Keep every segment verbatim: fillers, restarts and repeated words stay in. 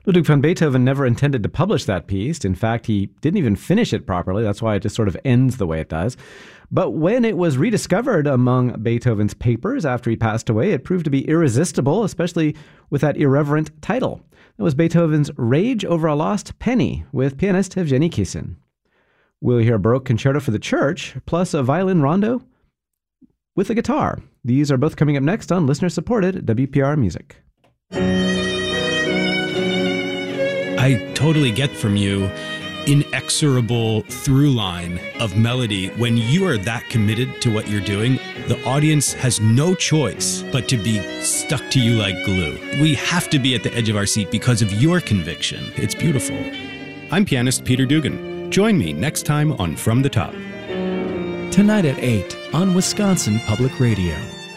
Ludwig van Beethoven never intended to publish that piece. In fact, he didn't even finish it properly. That's why it just sort of ends the way it does. But when it was rediscovered among Beethoven's papers after he passed away, it proved to be irresistible, especially with that irreverent title. That was Beethoven's Rage Over a Lost Penny with pianist Evgeny Kissin. We'll hear a Baroque concerto for the church, plus a violin rondo with a guitar. These are both coming up next on listener-supported W P R Music. I totally get from you inexorable through line of melody. When you are that committed to what you're doing, the audience has no choice but to be stuck to you like glue. We have to be at the edge of our seat because of your conviction. It's beautiful. I'm pianist Peter Dugan. Join me next time on From the Top. Tonight at eight on Wisconsin Public Radio.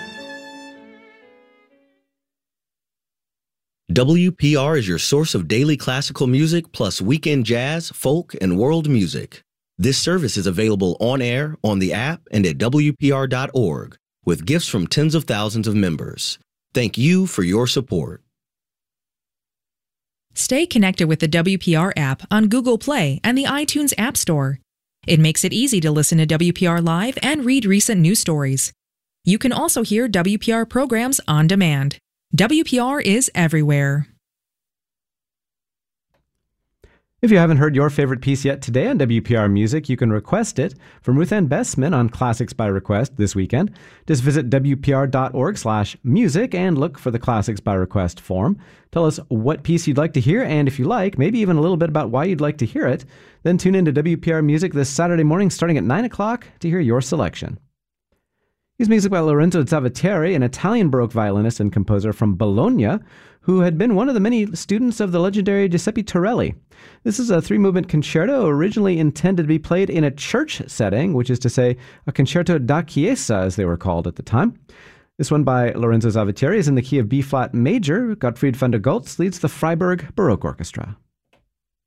W P R is your source of daily classical music plus weekend jazz, folk, and world music. This service is available on air, on the app, and at W P R dot org, with gifts from tens of thousands of members. Thank you for your support. Stay connected with the W P R app on Google Play and the iTunes App Store. It makes it easy to listen to W P R Live and read recent news stories. You can also hear W P R programs on demand. W P R is everywhere. If you haven't heard your favorite piece yet today on W P R Music, you can request it from Ruth Ann Bessman on Classics by Request this weekend. Just visit W P R dot org slash music and look for the Classics by Request form. Tell us what piece you'd like to hear, and if you like, maybe even a little bit about why you'd like to hear it. Then tune in to W P R Music this Saturday morning starting at nine o'clock to hear your selection. Here's music by Lorenzo Zavatieri, an Italian Baroque violinist and composer from Bologna, who had been one of the many students of the legendary Giuseppe Torelli. This is a three-movement concerto originally intended to be played in a church setting, which is to say, a concerto da chiesa, as they were called at the time. This one by Lorenzo Zavatieri is in the key of B-flat major. Gottfried van der Goltz leads the Freiburg Baroque Orchestra.